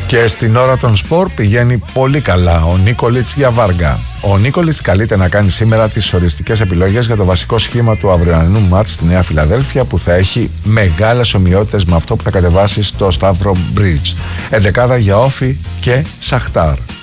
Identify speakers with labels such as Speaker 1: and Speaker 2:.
Speaker 1: Και στην ώρα των σπορ πηγαίνει πολύ καλά ο Νίκολιτς για Βάργα. Ο Νίκολιτς καλείται να κάνει σήμερα τις οριστικές επιλογές για το βασικό σχήμα του αυριανού μάτς στη Νέα Φιλαδέλφια, που θα έχει μεγάλες ομοιότητες με αυτό που θα κατεβάσει στο Σταύρο Bridge. Εντεκάδα για Όφι και Σαχτάρ.